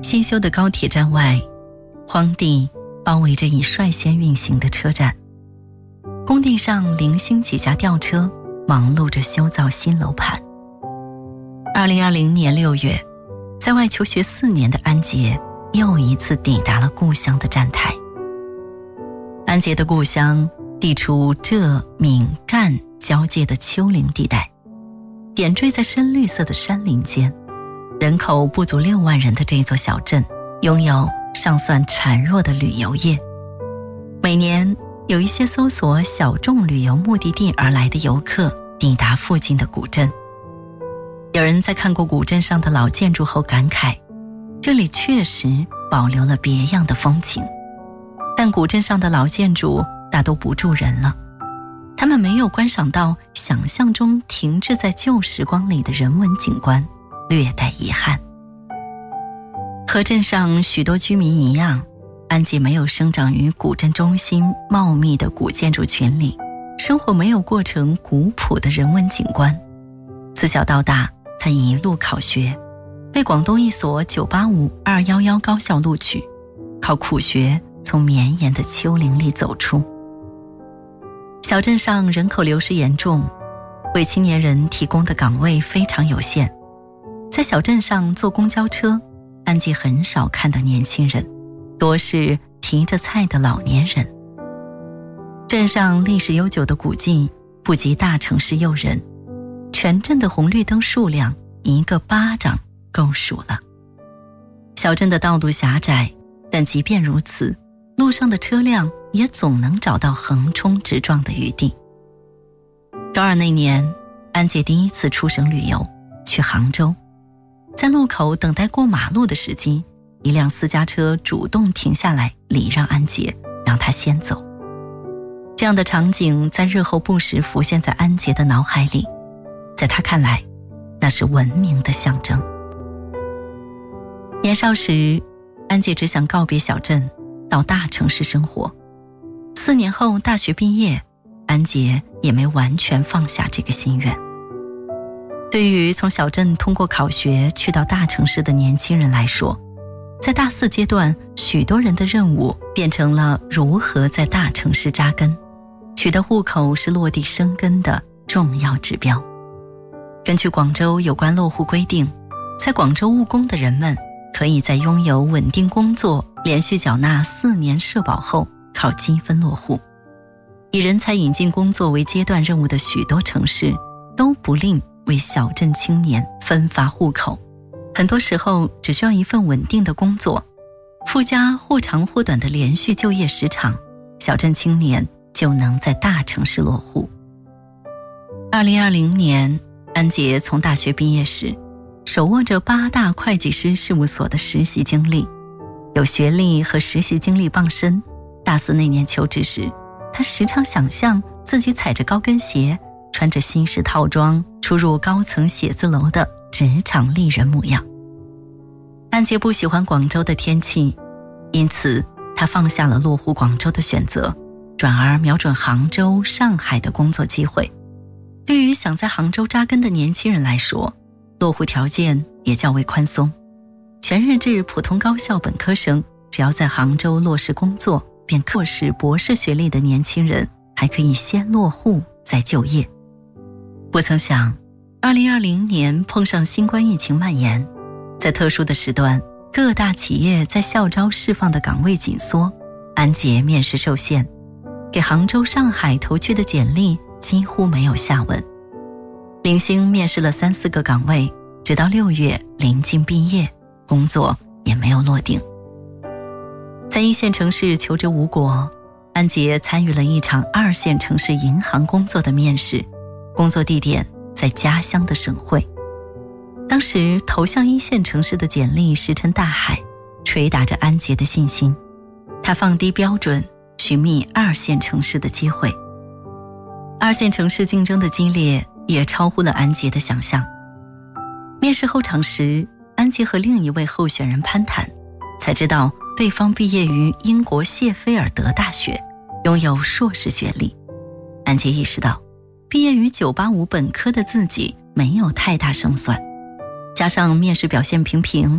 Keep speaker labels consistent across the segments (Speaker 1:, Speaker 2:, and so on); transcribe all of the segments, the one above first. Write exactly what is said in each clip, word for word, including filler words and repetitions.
Speaker 1: 新修的高铁站外，荒地包围着已率先运行的车站，工地上零星几架吊车忙碌着修造新楼盘。二零二零年六月，在外求学四年的安杰又一次抵达了故乡的站台。安杰的故乡地处浙闽赣交界的丘陵地带，点缀在深绿色的山林间。人口不足六万人的这座小镇，拥有尚算孱弱的旅游业。每年有一些搜索小众旅游目的地而来的游客抵达附近的古镇。有人在看过古镇上的老建筑后感慨，这里确实保留了别样的风情。但古镇上的老建筑大都不住人了，他们没有观赏到想象中停滞在旧时光里的人文景观，略带遗憾。和镇上许多居民一样，安杰没有生长于古镇中心茂密的古建筑群里，生活没有过成古朴的人文景观。自小到大，他一路考学，被广东一所九八五、二一一高校录取，靠苦学从绵延的丘陵里走出。小镇上人口流失严重，为青年人提供的岗位非常有限。在小镇上坐公交车，安杰很少看到年轻人，多是提着菜的老年人。镇上历史悠久的古迹不及大城市诱人，全镇的红绿灯数量一个巴掌够数了。小镇的道路狭窄，但即便如此，路上的车辆也总能找到横冲直撞的余地。高二那年，安杰第一次出省旅游，去杭州。在路口等待过马路的时机，一辆私家车主动停下来礼让安杰，让他先走。这样的场景在日后不时浮现在安杰的脑海里，在他看来，那是文明的象征。年少时，安杰只想告别小镇，到大城市生活。四年后大学毕业，安杰也没完全放下这个心愿。对于从小镇通过考学去到大城市的年轻人来说，在大四阶段，许多人的任务变成了如何在大城市扎根，取得户口是落地生根的重要指标。根据广州有关落户规定，在广州务工的人们可以在拥有稳定工作、连续缴纳四年社保后靠积分落户。以人才引进工作为阶段任务的许多城市都不吝为小镇青年分发户口，很多时候只需要一份稳定的工作，附加或长或短的连续就业时长，小镇青年就能在大城市落户。二零二零年，安杰从大学毕业时，手握着八大会计师事务所的实习经历，有学历和实习经历傍身。大四那年求职时，他时常想象自己踩着高跟鞋，穿着西式套装出入高层写字楼的职场丽人模样。安杰不喜欢广州的天气，因此他放下了落户广州的选择，转而瞄准杭州、上海的工作机会。对于想在杭州扎根的年轻人来说，落户条件也较为宽松，全日制普通高校本科生只要在杭州落实工作，便可是博士学历的年轻人还可以先落户再就业。不曾想二零二零年碰上新冠疫情蔓延，在特殊的时段，各大企业在校招释放的岗位紧缩，安杰面试受限，给杭州、上海投去的简历几乎没有下文。零星面试了三四个岗位，直到六月临近毕业，工作也没有落定。在一线城市求职无果，安杰参与了一场二线城市银行工作的面试，工作地点在家乡的省会。当时投向一线城市的简历石沉大海，捶打着安杰的信心。他放低标准，寻觅二线城市的机会。二线城市竞争的激烈也超乎了安杰的想象。面试候场时，安杰和另一位候选人攀谈，才知道对方毕业于英国谢菲尔德大学，拥有硕士学历。安杰意识到，毕业于九八五本科的自己没有太大胜算，加上面试表现平平，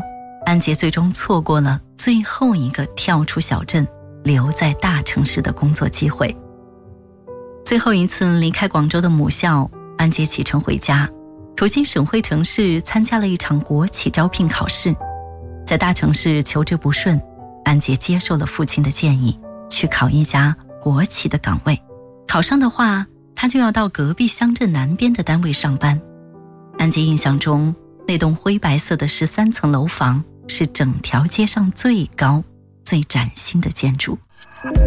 Speaker 1: 安杰最终错过了最后一个跳出小镇留在大城市的工作机会。最后一次离开广州的母校，安杰启程回家，途经省会城市参加了一场国企招聘考试。在大城市求职不顺，安杰接受了父亲的建议，去考一家国企的岗位。考上的话，他就要到隔壁乡镇南边的单位上班。安杰印象中，那栋灰白色的十三层楼房是整条街上最高最崭新的建筑。